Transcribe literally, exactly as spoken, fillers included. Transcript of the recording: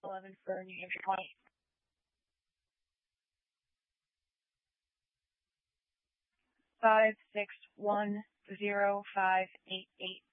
eleven for New Hampshire County. Five six one zero five eight eight.